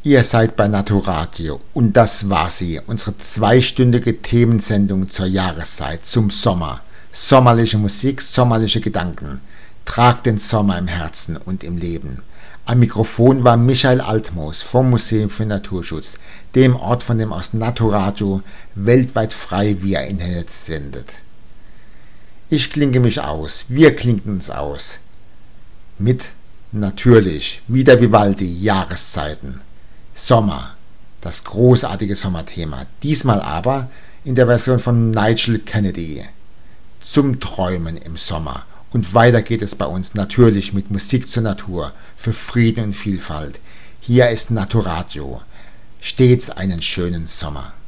Ihr seid bei Naturadio und das war sie, unsere zweistündige Themensendung zur Jahreszeit, zum Sommer. Sommerliche Musik, sommerliche Gedanken. Tragt den Sommer im Herzen und im Leben. Am Mikrofon war Michael Altmoos vom Museum für Naturschutz, dem Ort, von dem aus Naturadio weltweit frei via Internet sendet. Ich klinke mich aus, wir klinken uns aus. Mit natürlich, wieder Vivaldi, Jahreszeiten. Sommer, das großartige Sommerthema, diesmal aber in der Version von Nigel Kennedy. Zum Träumen im Sommer. Und weiter geht es bei uns natürlich mit Musik zur Natur, für Frieden und Vielfalt. Hier ist Naturadio. Stets einen schönen Sommer.